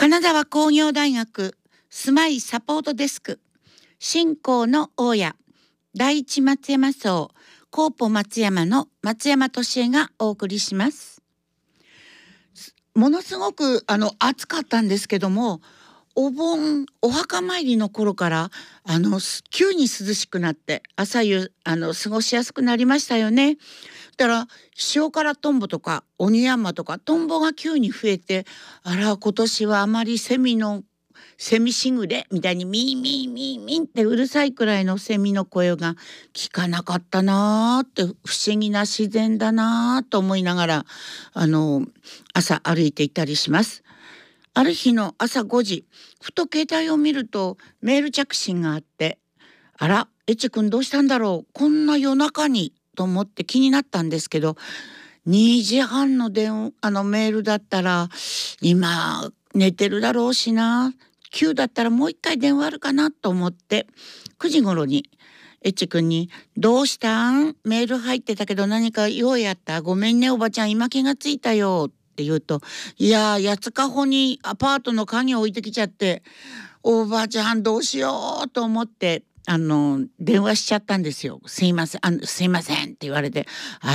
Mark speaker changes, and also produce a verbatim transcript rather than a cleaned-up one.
Speaker 1: 金沢工業大学住まいサポートデスク新興の大家第一松山荘コーポ松山の松山俊恵がお送りします。ものすごくあの暑かったんですけども、お盆お墓参りの頃からあの急に涼しくなって朝夕あの過ごしやすくなりましたよね。だから塩辛トンボとか鬼山とかトンボが急に増えて、あら今年はあまりセミのセミしぐれみたいにミーミーミーミーってうるさいくらいのセミの声が聞かなかったなーって、不思議な自然だなーと思いながらあの朝歩いていたりします。ある日の朝ごじ、ふと携帯を見るとメール着信があって、あらエチ君どうしたんだろう、こんな夜中にと思って気になったんですけど、にじはんの電話あのメールだったら今寝てるだろうしな、きゅうだったらもう一回電話あるかなと思ってくじ頃にエチ君に「どうしたん？メール入ってたけど何か用やった？ごめんねおばちゃん今気がついたよ」って言うと、いや八つかほにアパートの鍵を置いてきちゃって、おばちゃんどうしようと思ってあの電話しちゃったんですよ。すいませんあのすいませんって言われて、